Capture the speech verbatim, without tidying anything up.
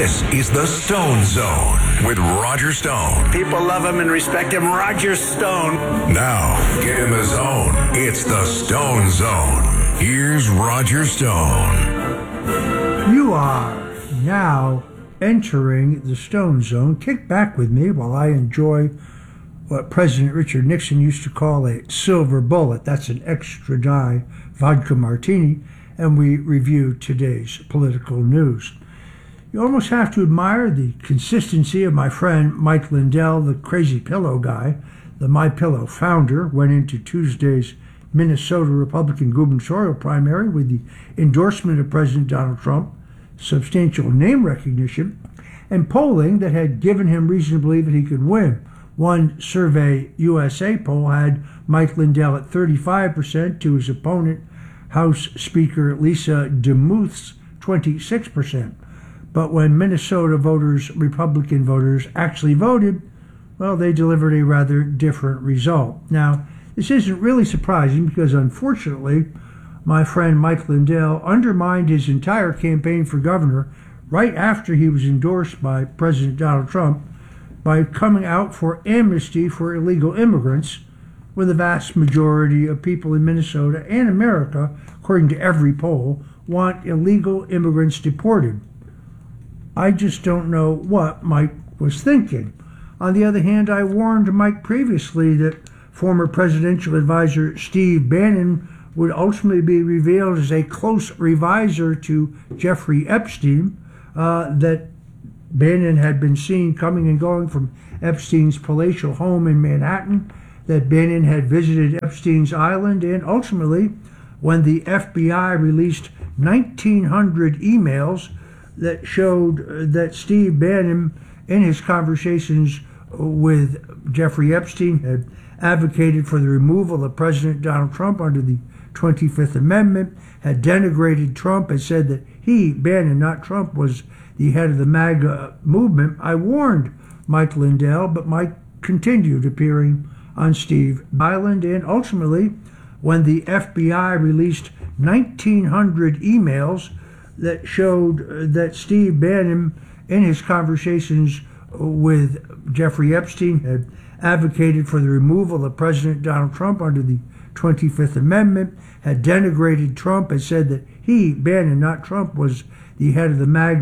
This is the Stone Zone with Roger Stone. People love him and respect him. Roger Stone. Now, get in the zone. It's the Stone Zone. Here's Roger Stone. You are now entering the Stone Zone. Kick back with me while I enjoy what President Richard Nixon used to call a silver bullet. That's an extra dry vodka martini. And we review today's political news. You almost have to admire the consistency of my friend Mike Lindell, the crazy pillow guy. The MyPillow founder went into Tuesday's Minnesota Republican gubernatorial primary with the endorsement of President Donald Trump, substantial name recognition, and polling that had given him reason to believe that he could win. One Survey U S A poll had Mike Lindell at thirty-five percent to his opponent, House Speaker Lisa DeMuth's twenty-six percent. But when Minnesota voters, Republican voters, actually voted, well, they delivered a rather different result. Now, this isn't really surprising because, unfortunately, my friend Mike Lindell undermined his entire campaign for governor right after he was endorsed by President Donald Trump by coming out for amnesty for illegal immigrants, when the vast majority of people in Minnesota and America, according to every poll, want illegal immigrants deported. I just don't know what Mike was thinking. On the other hand, I warned Mike previously that former presidential advisor Steve Bannon would ultimately be revealed as a close revisor to Jeffrey Epstein, uh, that Bannon had been seen coming and going from Epstein's palatial home in Manhattan, that Bannon had visited Epstein's island, and ultimately, when the F B I released nineteen hundred emails that showed that Steve Bannon, in his conversations with Jeffrey Epstein, had advocated for the removal of President Donald Trump under the twenty-fifth Amendment, had denigrated Trump, and said that he, Bannon, not Trump, was the head of the MAGA movement. I warned Mike Lindell, but Mike continued appearing on Steve Island, and ultimately, when the F B I released nineteen hundred emails that showed that Steve Bannon, in his conversations with Jeffrey Epstein, had advocated for the removal of President Donald Trump under the twenty-fifth Amendment, had denigrated Trump, and said that he, Bannon, not Trump, was the head of the MAGA